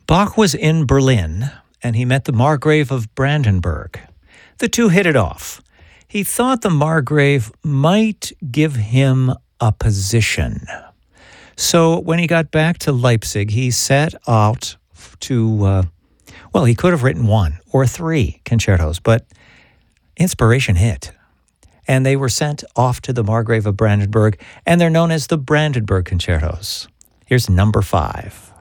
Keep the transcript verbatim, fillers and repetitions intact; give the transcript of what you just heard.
Bach was in Berlin, and he met the Margrave of Brandenburg. The two hit it off. He thought the Margrave might give him a position. So when he got back to Leipzig, he set out to, uh, well, he could have written one or three concertos, but inspiration hit. And they were sent off to the Margrave of Brandenburg, and they're known as the Brandenburg Concertos. Here's number five.